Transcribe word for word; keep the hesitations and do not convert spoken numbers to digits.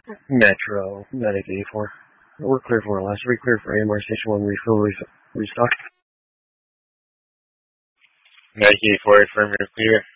Metro, Medic eighty-four. We're clear for last. We're clear for A M R Station one. Refill, restock. Medic eighty-four, affirm you're clear.